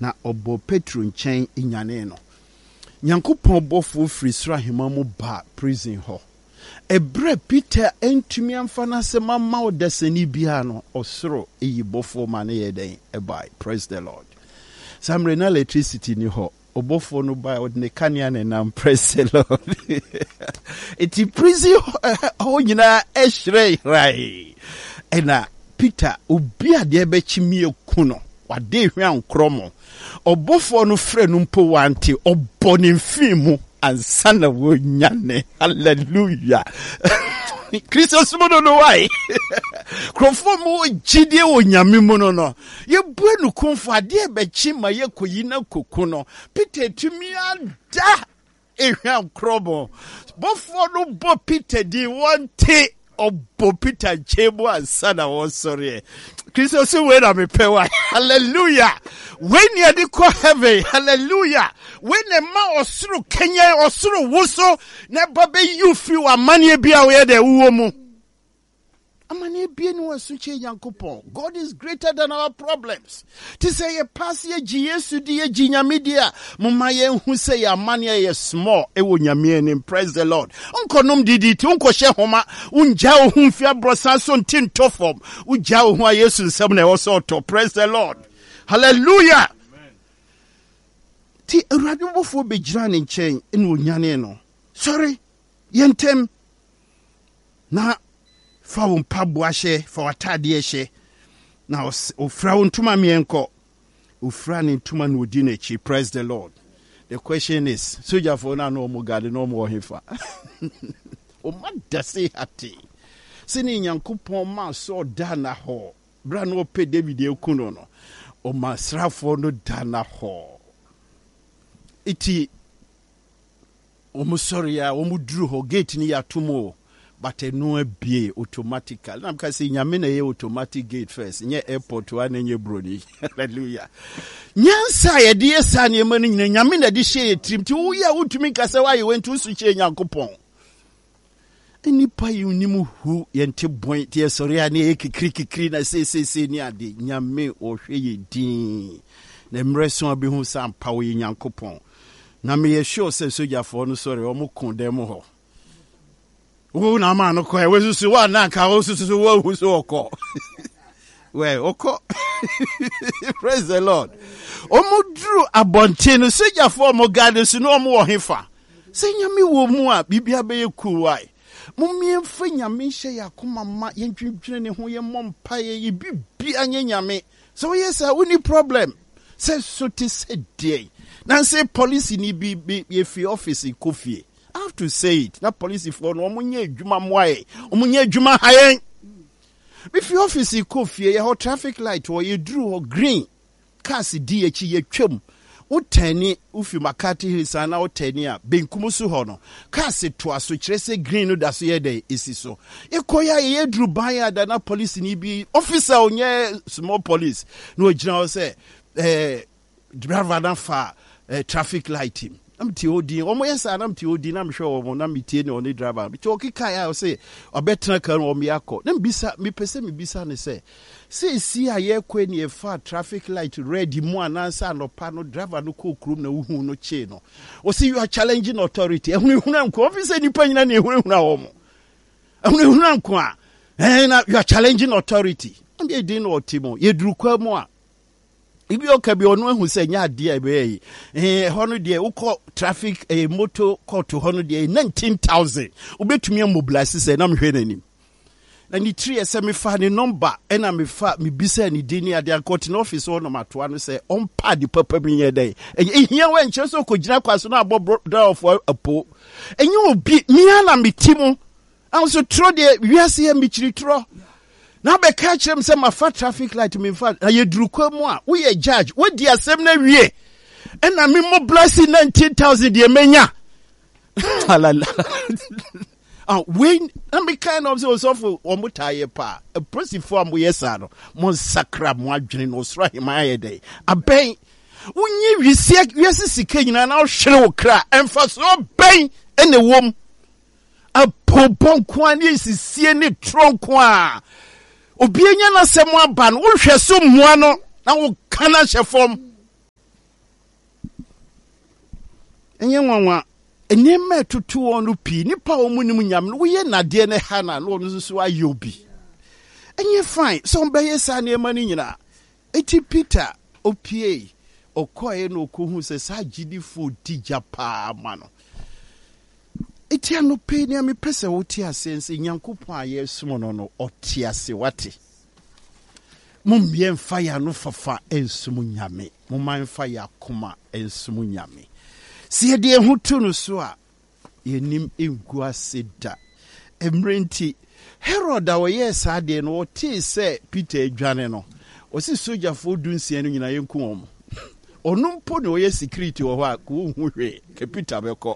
na obo Petro nchen inyane no Nyankopɔn bɔfo firi soro ahema mu ba prison ho Ebre Peter entumi amfa na se mama odasani bia no osoro eyi bɔfo ma ne yeden ebai. Praise the Lord. Samre na electricity ni ho obɔfo no ba odne kanea ne nam. Praise the Lord. Eti prison ho nyina ehre rai. Ena Peter obi ade be chimie kuno wade hwan kromo obɔfo no frɛ no mpo wante obɔne mfimu ansa na wonyane. Hallelujah. Christos mo no why krofo mo gidie wonyame mu no ye buenu konfo ade be chima ye koyi na koko no Peter tumi ada ehwan kromo bɔfo no bo Peter di wante obo Peter chebo ansa na wo sorry Christos we na me pewa. Hallelujah. When you dey call heaven, hallelujah. When the man osuru Kenya osuru wuso na babe you feel amane bia we dey wo mu. Amane bia no asuche Yankopon. God is greater than our problems. To say ye pass ye Yesu di ye nyame dia, mama ye hu say amane ye small e wo nyame en. Praise the Lord. Unkonom didi ti unko hye homa unja wo hu fia brosa so ntin tofom unja wo hu Yesu nsem na wo so to. Praise the Lord. Hallelujah. Amen. Ti urade wofo begira ne nchen ene onyane no. Sorry. Yentem na fa wo mpabo ahye fa watade ahye na ofra wo ntuma mienko ofra ne ntuma no odi na chi. Praise the Lord. The question is soja for na no mo gade no mo hefa o madase hati sini Nyankopon ma so da na ho bra no pe David ekuno no o masrafo no da na ho iti o mo sorry ya o mo duru ho gate ni ya tumo but no abie automatically na because nyame na ye automatic gate first nye airport wa na nye brodi. Hallelujah. Nyansa ye de esa ne ma nyina nyame na de hye trim ti wo ya wutumi kasa wa ye wentu su hye Nyankopon eni pa yunimu hu ye nte bon ti esori ya ne kikri na se ni ade nyame o hwe ye din na mreso abi hu sam pa wo ye Nyankopon na me ye sure se soja for no sorry o mo kun dem ho. Wo na ma no kwa we susu wa na ka wo susu wo hu so okọ. We okọ. Praise the Lord. Omudru abonte no seja for mo gade su no mo wo hefa. Se nyame wo mu a bibia be yekuwai. Mumie fa nyame hye yakoma ma yentwintwene ne ho ye mompa ye bibi anye nyame. So yes we need problem. Se so te se dey. Na say police ni bi ye fi office kofie. I have to say it. That police for no omunye adwuma moaye. Omunye adwuma hayen. If your office kofie your traffic light or you drew or green cars di echi ye twam. O tani ufi Makati Hills ana o tani a benkumusu ho no. Cars to aso kire se green no da so ye dey isi so. Ekoya ye dru ban ya da na police ni bi officer onye small police. No ogina o say driver na fa traffic light him. I'm T.O.D. Omo yesa na T.O.D. na mhwe omo na metie ne oni driver. Bi choki kai I say obetena kan o miako. Na mbisa mi pese mi bisa ne say si aye kwe ni e fa traffic light red mu anansa no pa no driver no ko krum na uhu no che no. O see you are challenging authority. Ehunu anko officer ni panyina na ehunu omo. Ehunu anko a na you are challenging authority. And they didn't know Timo. Ye dru kwa mu a ibi okabi onu ehu se nya ade ebe hono de ukọ traffic motor court hono de 19,000 ubetumi mobilize se na mhwe nanim na ni 3 se me fa ni number ena me fa me bisa ni dini ade court no office ono matoa no se on pad papa bi nye dey ehia we nche so kogina kwaso na abo of apo enye obi mi ana metimo anso tro de wiase ya michiri tro. Now be catch them say my fat traffic light me fat. Na ye dru kwa mu a we a judge. We di asem na wie. And na me mo blessing 19,000 de menya. When na me kind of so for omo taye pa. A person form we yesa no. Mo sakra mo adwene no sra hima ye dey. Aben wonyi wiase sika nyina na hwere wo kra. Emfa so ben ene wom. A popon kwa ni sisie ni tronko a. Obienya na semo aba no wo hwe so mua no na wo kana hye fom enye nwanwa enema tutu onu pi nipa omunim nyam no ye nade ne hana no no so ayobi enye fine so mbeye sa ne ma ni nyina eti Peter opie okoye no kohu se sa gidifo tijapa ma no eti ano pe ni me pese woti asense Nyankopon aye sumo no oti ase wate mumbie mfa ya no fafa ensumu nyame mumman fa ya koma ensumu nyame sie de hutu no so a yenim engu ase da emrenti Herod a woye saade no oti se Peter adwane no osi soja fo dunsia no nyina yenku omo onumpo ne woye security wo ha ko hu hwe ke Peter beko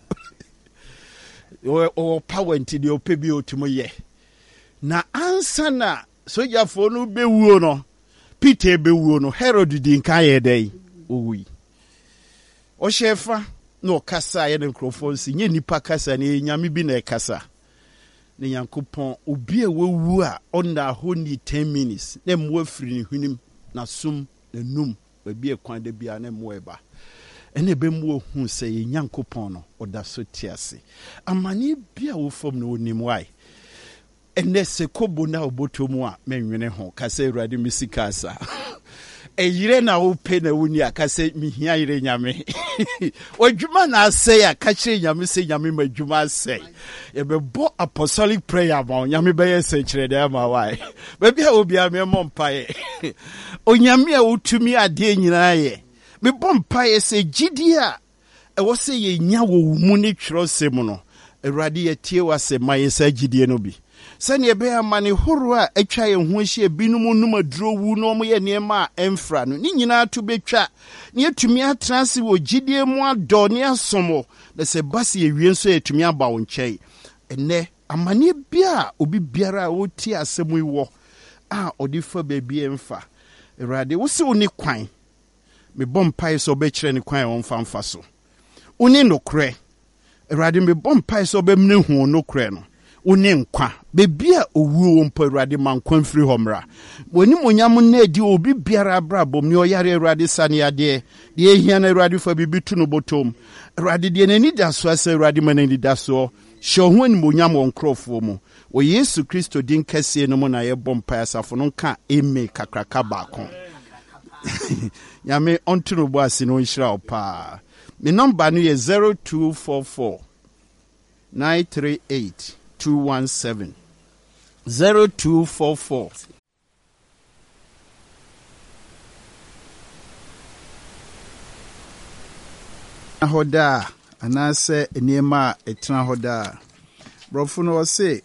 o power nti de opebi otumo ye na ansa na soja fo no bewuo no Peter bewuo no Herod di nka ye dai owi o shefa no kasa ye ne microphone nye nipa kasa ne nyame bi na kasa ne Nyankopon obi a wewu a onda honi 10 minutes na mo afiri ne hunim na sum na num babi ekwan da bia na mo eba ene be mo hu se ye Nyankopon no oda so tiase amani bia wo fom na onim wai ene se kobo na obotomu a menwene ho kasa Awurade misikasa eyire na wo pe na woni akasa mihia yire nyame odwuma na ase ya kache nyame se nyame madwuma ase e be bo apostolic prayer ba nyame be yese kire da ma wai ba bia obi a me mompae onyame a wotumi ade nyina ye me bompae se gidia e wo se ye nya wo mu ni twrosem no Awurade ye tie wase maye sa gidie no bi sani ebe amane horo a atwa ye ho hye binum num aduro wu no mo ye niema emfra no ni nyina to betwa ne atumi atranse wo gidie mu ado ne asomo de se base ye wie nso atumi aba wo nkyai ene amane bia obi biara wo ti asemu iwo a odi fa baby emfa Awurade wo se oni kwan me bompai so be kire ne kwan won famfa so oni nokre Awurade me bompai so be mne hu nokre no oni nkwa bebia owuo mpo Awurade mankwan firi homra woni monyam na edi obi biara brabom ne oyare Awurade sane ade de ehia na Awurade fa bibi tu no botom Awurade de nani da so ase Awurade manani da so hwe ni monyam won krofo mu o Yesu Kristo din kase no mu na ye bompa asafo no ka eme kakraka baako yame onto bo ase no nhira opa me number no ye 0244 938 217 0244 ahoda anase eniema etna hoda brofo no say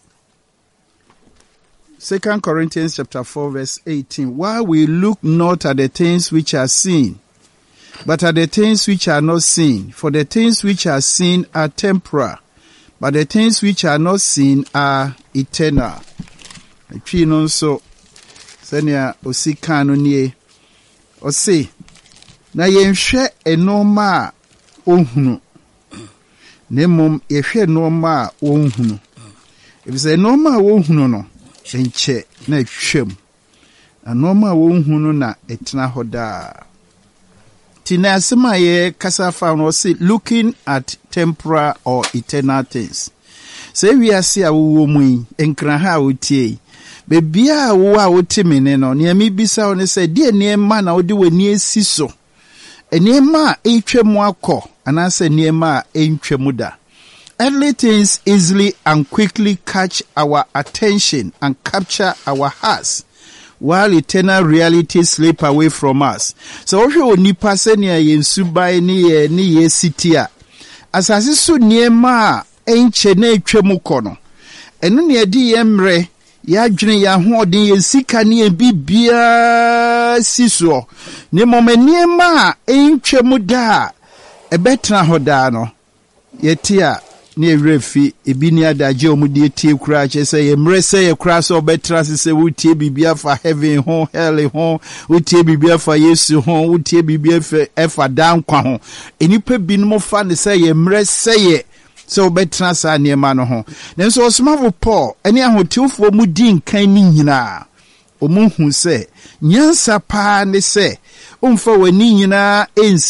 2 Corinthians chapter 4 verse 18 while we look not at the things which are seen but at the things which are not seen for the things which are seen are temporal but the things which are not seen are eternal. Atwi no so senia osika no nie o se na yenhwe enoma ohunu nemom yehwe enoma ohunu ebise enoma ohunu no enche na hwem enoma ohunu na etena hoda tina asema ye kasa fa no say looking at temporal or eternal things say we are see awo mu enkran ha otie bebia wo a wotimene no ne mi bisa one say de ne ma na wode wani esi so enema etwemu akọ anase enema entwemu da earthly things easily and quickly catch our attention and capture our hearts while eternal realities slip away from us. So ohwe onipa se ne yensubai ni ye sitia asase so niema enche na etwemu kọ no eno ne edi yemre ya dwene ya ho odin ye sika ne bibia siso ne momaniema entwemu da ebetra hoda no yetia ne refi ebini adaje omudi etie kura che se ye mre se ye kura so betra se wutie bibia fa heaven ho hell ho wutie bibia fa Yesu ho wutie bibia fa dan kwa ho enipa binum fa ne se ye mre se ye so betra sa niema no ho nenso osmavo Paul eni ahotiofo mu di nkan ni nyina omuhu se nyansa pa ne se umfa wani nyina